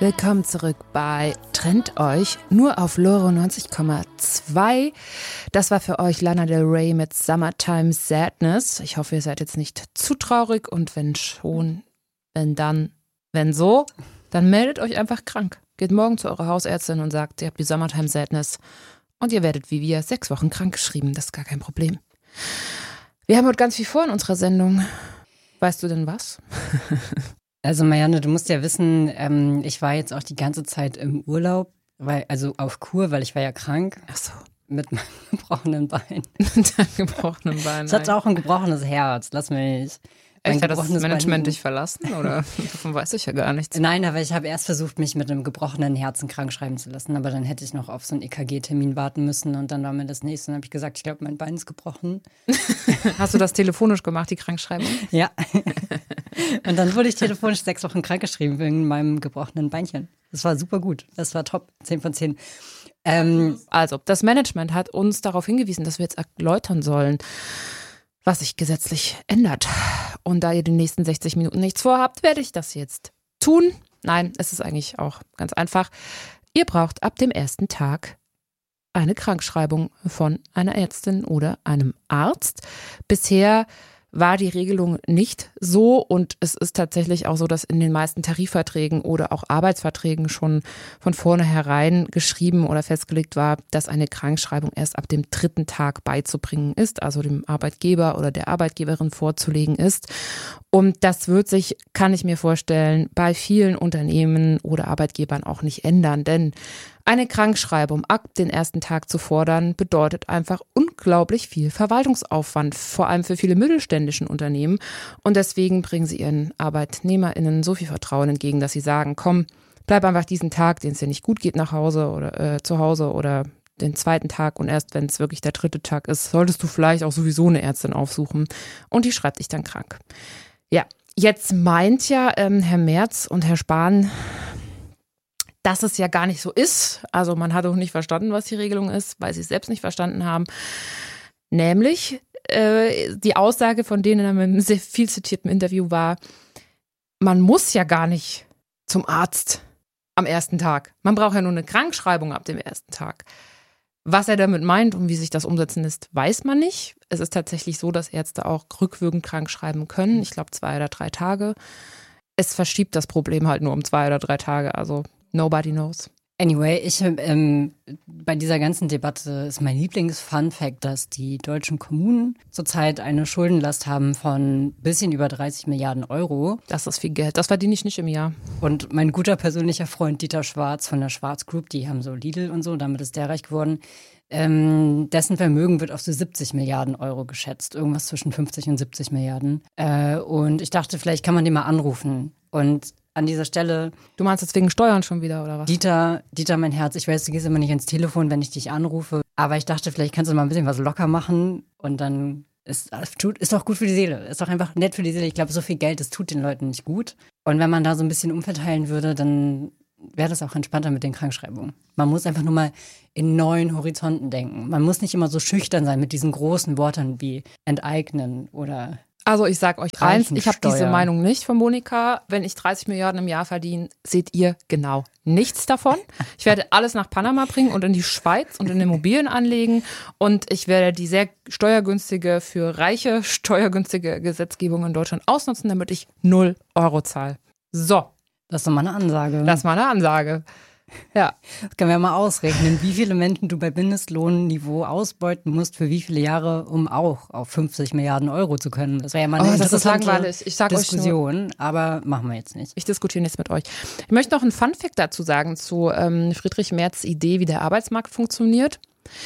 Willkommen zurück bei Trennt euch, nur auf Loro 90,2. Das war für euch Lana Del Rey mit Summertime Sadness. Ich hoffe, ihr seid jetzt nicht zu traurig und wenn schon, wenn dann, wenn so, dann meldet euch einfach krank. Geht morgen zu eurer Hausärztin und sagt, ihr habt die Summertime Sadness und ihr werdet wie wir 6 Wochen krank geschrieben. Das ist gar kein Problem. Wir haben heute ganz viel vor in unserer Sendung. Weißt du denn was? Also Marianne, du musst ja wissen, ich war jetzt auch die ganze Zeit im Urlaub, also auf Kur, weil ich war ja krank. Ach so. Mit meinem gebrochenen Bein. Mit deinem gebrochenen Bein. Ich hatte auch ein gebrochenes Herz, lass mich. Echt, hat das Management dich verlassen? Oder davon weiß ich ja gar nichts. Nein, aber ich habe erst versucht, mich mit einem gebrochenen Herzen krank schreiben zu lassen. Aber dann hätte ich noch auf so einen EKG-Termin warten müssen. Und dann war mir das nächste. Und dann habe ich gesagt, ich glaube, mein Bein ist gebrochen. Hast du das telefonisch gemacht, die Krankschreibung? Ja. Und dann wurde ich telefonisch 6 Wochen krankgeschrieben wegen meinem gebrochenen Beinchen. Das war super gut. Das war top. 10 von 10. Also, das Management hat uns darauf hingewiesen, dass wir jetzt erläutern sollen, was sich gesetzlich ändert. Und da ihr die nächsten 60 Minuten nichts vorhabt, werde ich das jetzt tun. Nein, es ist eigentlich auch ganz einfach. Ihr braucht ab dem ersten Tag eine Krankschreibung von einer Ärztin oder einem Arzt. Bisher war die Regelung nicht so und es ist tatsächlich auch so, dass in den meisten Tarifverträgen oder auch Arbeitsverträgen schon von vornherein geschrieben oder festgelegt war, dass eine Krankschreibung erst ab dem 3. Tag beizubringen ist, also dem Arbeitgeber oder der Arbeitgeberin vorzulegen ist. Und das wird sich, kann ich mir vorstellen, bei vielen Unternehmen oder Arbeitgebern auch nicht ändern, denn eine Krankschreibung ab den ersten Tag zu fordern, bedeutet einfach unglaublich viel Verwaltungsaufwand, vor allem für viele mittelständischen Unternehmen. Und deswegen bringen sie ihren ArbeitnehmerInnen so viel Vertrauen entgegen, dass sie sagen, komm, bleib einfach diesen Tag, den es dir nicht gut geht, nach Hause oder zu Hause oder den 2. Tag und erst wenn es wirklich der 3. Tag ist, solltest du vielleicht auch sowieso eine Ärztin aufsuchen und die schreibt dich dann krank. Ja, jetzt meint ja Herr Merz und Herr Spahn, dass es ja gar nicht so ist. Also man hat auch nicht verstanden, was die Regelung ist, weil sie es selbst nicht verstanden haben. Nämlich die Aussage von denen in einem sehr viel zitierten Interview war, man muss ja gar nicht zum Arzt am ersten Tag. Man braucht ja nur eine Krankschreibung ab dem ersten Tag. Was er damit meint und wie sich das umsetzen lässt, weiß man nicht. Es ist tatsächlich so, dass Ärzte auch rückwirkend krank schreiben können. Ich glaube 2 oder 3 Tage. Es verschiebt das Problem halt nur um 2 oder 3 Tage. Also nobody knows. Anyway, bei dieser ganzen Debatte ist mein Lieblings-Fun-Fact, dass die deutschen Kommunen zurzeit eine Schuldenlast haben von ein bisschen über 30 Milliarden Euro. Das ist viel Geld. Das verdiene ich nicht im Jahr. Und mein guter persönlicher Freund Dieter Schwarz von der Schwarz Group, die haben so Lidl und so, damit ist der reich geworden. Dessen Vermögen wird auf so 70 Milliarden Euro geschätzt. Irgendwas zwischen 50 und 70 Milliarden. Und ich dachte, vielleicht kann man den mal anrufen. Und an dieser Stelle. Du meinst jetzt wegen Steuern schon wieder, oder was? Dieter, mein Herz, ich weiß, du gehst immer nicht ins Telefon, wenn ich dich anrufe. Aber ich dachte, vielleicht kannst du mal ein bisschen was locker machen. Und dann ist doch gut für die Seele. Ist doch einfach nett für die Seele. Ich glaube, so viel Geld, das tut den Leuten nicht gut. Und wenn man da so ein bisschen umverteilen würde, dann wäre das auch entspannter mit den Krankschreibungen. Man muss einfach nur mal in neuen Horizonten denken. Man muss nicht immer so schüchtern sein mit diesen großen Worten wie enteignen oder. Also ich sage euch eins, ich habe diese Meinung nicht von Monika. Wenn ich 30 Milliarden im Jahr verdiene, seht ihr genau nichts davon. Ich werde alles nach Panama bringen und in die Schweiz und in Immobilien anlegen. Und ich werde die sehr steuergünstige, für Reiche steuergünstige Gesetzgebung in Deutschland ausnutzen, damit ich 0 Euro zahle. So. Das ist doch mal eine Ansage. Das ist mal eine Ansage. Ja. Das können wir mal ausrechnen, wie viele Menschen du bei Mindestlohnniveau ausbeuten musst für wie viele Jahre, um auch auf 50 Milliarden Euro zu können. Das wäre ja mal eine interessante Diskussion, aber machen wir jetzt nicht. Ich diskutiere nichts mit euch. Ich möchte noch einen Funfact dazu sagen, zu Friedrich Merz' Idee, wie der Arbeitsmarkt funktioniert.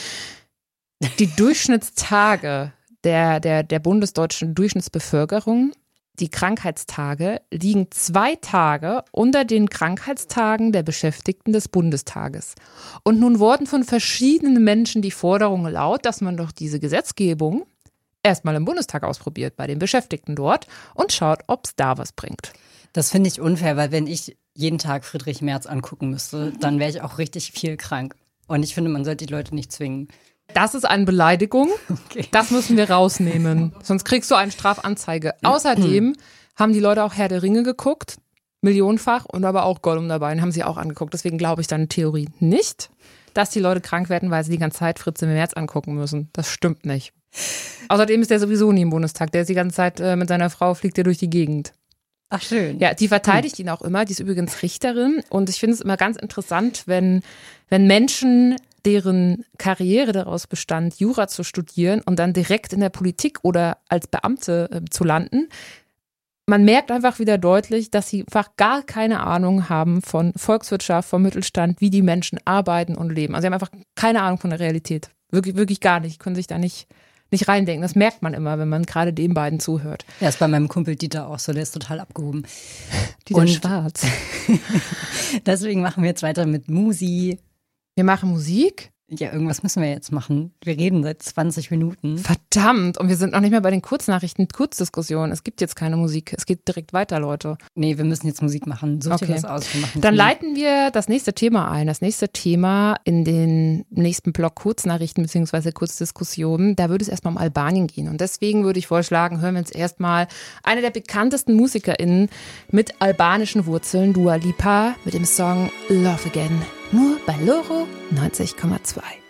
Die Durchschnittstage der bundesdeutschen Durchschnittsbevölkerung, die Krankheitstage, liegen 2 Tage unter den Krankheitstagen der Beschäftigten des Bundestages. Und nun wurden von verschiedenen Menschen die Forderungen laut, dass man doch diese Gesetzgebung erstmal im Bundestag ausprobiert, bei den Beschäftigten dort und schaut, ob es da was bringt. Das finde ich unfair, weil wenn ich jeden Tag Friedrich Merz angucken müsste, dann wäre ich auch richtig viel krank. Und ich finde, man sollte die Leute nicht zwingen. Das ist eine Beleidigung. Okay. Das müssen wir rausnehmen. Sonst kriegst du eine Strafanzeige. Außerdem haben die Leute auch Herr der Ringe geguckt millionenfach und aber auch Gollum dabei, den haben sie auch angeguckt. Deswegen glaube ich deine Theorie nicht, dass die Leute krank werden, weil sie die ganze Zeit Fritz im März angucken müssen. Das stimmt nicht. Außerdem ist der sowieso nie im Bundestag. Der ist die ganze Zeit mit seiner Frau, fliegt er durch die Gegend. Ach, schön. Ja, die verteidigt ihn auch immer. Die ist übrigens Richterin. Und ich finde es immer ganz interessant, wenn Menschen, deren Karriere daraus bestand, Jura zu studieren und dann direkt in der Politik oder als Beamte zu landen. Man merkt einfach wieder deutlich, dass sie einfach gar keine Ahnung haben von Volkswirtschaft, vom Mittelstand, wie die Menschen arbeiten und leben. Also sie haben einfach keine Ahnung von der Realität. Wirklich, wirklich gar nicht. Können sich da nicht reindenken. Das merkt man immer, wenn man gerade den beiden zuhört. Ja, ist bei meinem Kumpel Dieter auch so, der ist total abgehoben. Dieter und schwarz. Deswegen machen wir jetzt weiter mit Musi. Wir machen Musik. Ja, irgendwas müssen wir jetzt machen. Wir reden seit 20 Minuten. Verdammt, und wir sind noch nicht mehr bei den Kurznachrichten, Kurzdiskussionen. Es gibt jetzt keine Musik. Es geht direkt weiter, Leute. Nee, wir müssen jetzt Musik machen. Such dir was aus. Dann leiten wir das nächste Thema ein. Das nächste Thema in den nächsten Block Kurznachrichten bzw. Kurzdiskussionen. Da würde es erstmal um Albanien gehen. Und deswegen würde ich vorschlagen, hören wir uns erstmal eine der bekanntesten MusikerInnen mit albanischen Wurzeln, Dua Lipa, mit dem Song Love Again. Nur bei Loro 90,2.